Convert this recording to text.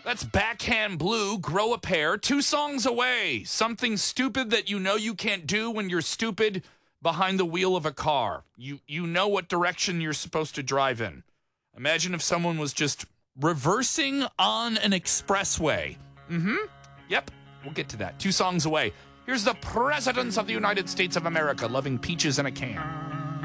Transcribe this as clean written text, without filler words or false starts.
That's Backhand Blue, Grow a Pair. 2 songs away. Something stupid that you know you can't do when you're stupid behind the wheel of a car. You know what direction you're supposed to drive in. Imagine if someone was just reversing on an expressway. Yep, we'll get to that. 2 songs away. Here's the Presidents of the United States of America loving peaches in a can.